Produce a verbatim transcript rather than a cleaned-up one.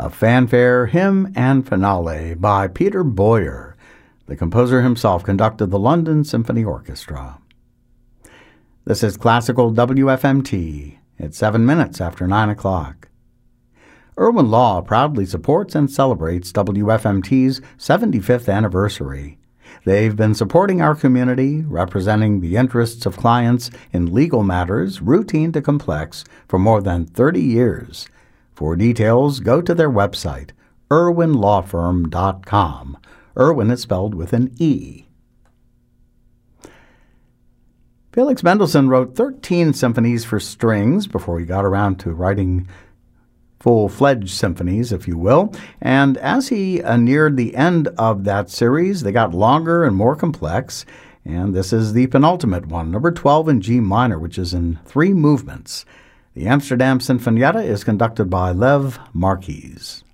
a fanfare hymn and finale by Peter Boyer. The composer himself conducted the London Symphony Orchestra. This is Classical W F M T. It's seven minutes after nine o'clock. Irwin Law proudly supports and celebrates W F M T's seventy-fifth anniversary. They've been supporting our community, representing the interests of clients in legal matters, routine to complex, for more than thirty years. For details, go to their website, irwin law firm dot com. Irwin is spelled with an E. Felix Mendelssohn wrote thirteen symphonies for strings before he got around to writing full-fledged symphonies, if you will. And as he uh, neared the end of that series, they got longer and more complex. And this is the penultimate one, number twelve in G minor, which is in three movements. The Amsterdam Sinfonietta is conducted by Lev Marquis.